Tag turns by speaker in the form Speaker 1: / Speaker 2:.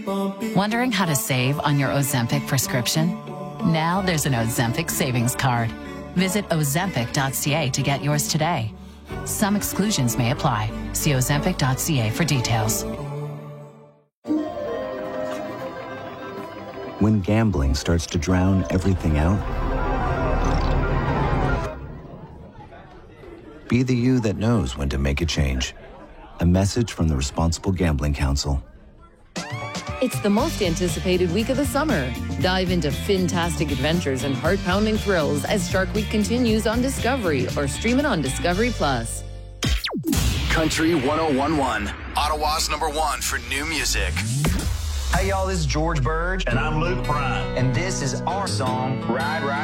Speaker 1: Wondering how to save on your Ozempic prescription? Now there's an Ozempic savings card. Visit Ozempic.ca to get yours today. Some exclusions may apply. See Ozempic.ca for details.
Speaker 2: When gambling starts to drown everything out, be the you that knows when to make a change. A message from the Responsible Gambling Council.
Speaker 3: It's the most anticipated week of the summer. Dive into fantastic adventures and heart-pounding thrills as Shark Week continues on Discovery or stream it on Discovery Plus.
Speaker 4: Country 101.1, Ottawa's #1 for new music.
Speaker 5: Hey y'all, this is George Burge.
Speaker 6: And I'm Luke Bryan.
Speaker 5: And this is our song, Ride, Ride.